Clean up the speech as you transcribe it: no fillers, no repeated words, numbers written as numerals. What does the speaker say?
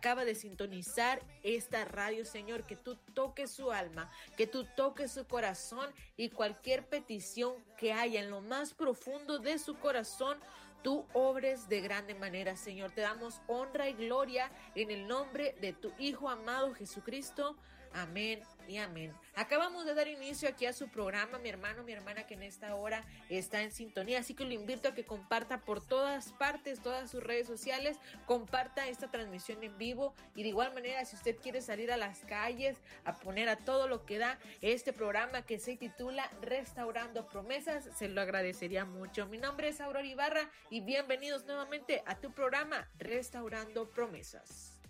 acaba de sintonizar esta radio, Señor, que tú toques su alma, que tú toques su corazón y cualquier petición que haya en lo más profundo de su corazón, tú obres de grande manera, Señor. Te damos honra y gloria en el nombre de tu Hijo amado Jesucristo. Amén y amén. Acabamos de dar inicio aquí a su programa, mi hermano, mi hermana que en esta hora está en sintonía, así que lo invito a que comparta por todas partes, todas sus redes sociales, comparta esta transmisión en vivo y de igual manera si usted quiere salir a las calles a poner a todo lo que da este programa que se titula Restaurando Promesas, se lo agradecería mucho. Mi nombre es Aurora Ibarra y bienvenidos nuevamente a tu programa Restaurando Promesas.